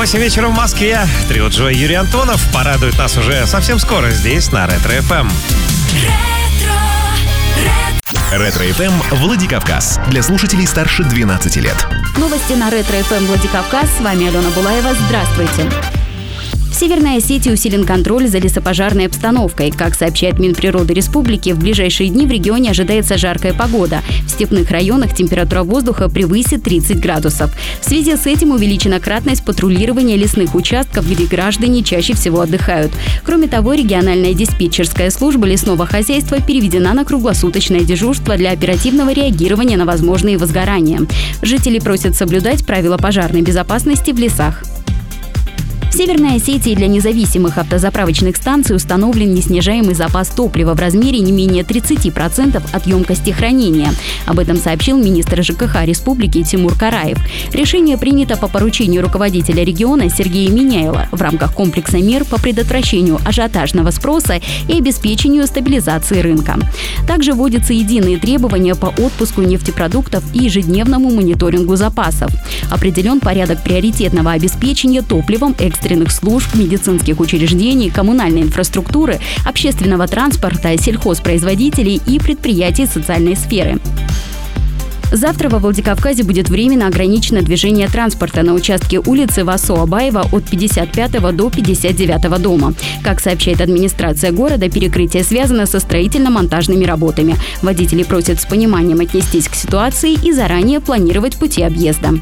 8 вечера в Москве. Трио Джой и Юрий Антонов порадует нас уже совсем скоро здесь, на Ретро-ФМ. Ретро-ФМ Владикавказ. Для слушателей старше 12 лет. Новости на Ретро-ФМ Владикавказ. С вами Алена Булаева. Здравствуйте. В Северной Осетии усилен контроль за лесопожарной обстановкой. Как сообщает Минприроды республики, в ближайшие дни в регионе ожидается жаркая погода. В степных районах температура воздуха превысит 30 градусов. В связи с этим увеличена кратность патрулирования лесных участков, где граждане чаще всего отдыхают. Кроме того, региональная диспетчерская служба лесного хозяйства переведена на круглосуточное дежурство для оперативного реагирования на возможные возгорания. Жители просят соблюдать правила пожарной безопасности в лесах. В Северной Осетии для независимых автозаправочных станций установлен неснижаемый запас топлива в размере не менее 30% от емкости хранения. Об этом сообщил министр ЖКХ республики Тимур Караев. Решение принято по поручению руководителя региона Сергея Миняйла в рамках комплекса мер по предотвращению ажиотажного спроса и обеспечению стабилизации рынка. Также вводятся единые требования по отпуску нефтепродуктов и ежедневному мониторингу запасов. Определен порядок приоритетного обеспечения топливом экстренных служб, медицинских учреждений, коммунальной инфраструктуры, общественного транспорта, сельхозпроизводителей и предприятий социальной сферы. Завтра во Владикавказе будет временно ограничено движение транспорта на участке улицы Васо-Абаева от 55 до 59 дома. Как сообщает администрация города, перекрытие связано со строительно-монтажными работами. Водители просят с пониманием отнестись к ситуации и заранее планировать пути объезда.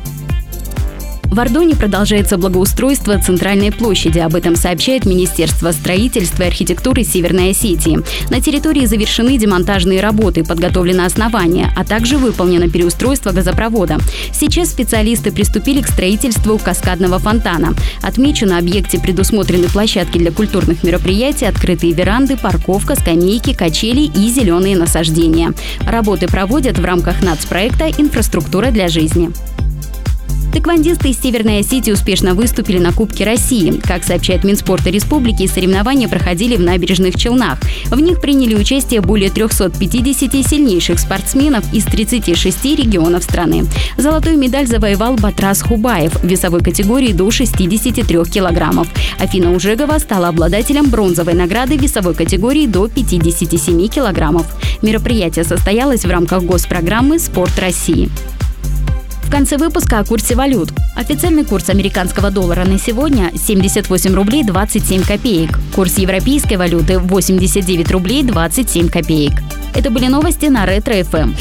В Ордоне продолжается благоустройство центральной площади. Об этом сообщает Министерство строительства и архитектуры Северной Осетии. На территории завершены демонтажные работы, подготовлено основание, а также выполнено переустройство газопровода. Сейчас специалисты приступили к строительству каскадного фонтана. Отмечу, на объекте предусмотрены площадки для культурных мероприятий, открытые веранды, парковка, скамейки, качели и зеленые насаждения. Работы проводят в рамках нацпроекта «Инфраструктура для жизни». Тэквондисты из Северной Осетии успешно выступили на Кубке России. Как сообщает Минспорта республики, соревнования проходили в Набережных Челнах. В них приняли участие более 350 сильнейших спортсменов из 36 регионов страны. Золотую медаль завоевал Батрас Хубаев в весовой категории до 63 килограммов. Афина Ужегова стала обладателем бронзовой награды в весовой категории до 57 килограммов. Мероприятие состоялось в рамках госпрограммы «Спорт России». В конце выпуска о курсе валют. Официальный курс американского доллара на сегодня – 78 рублей 27 копеек. Курс европейской валюты – 89 рублей 27 копеек. Это были новости на Ретро-ФМ.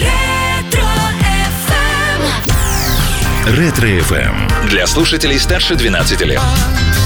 Ретро-ФМ. Для слушателей старше 12 лет.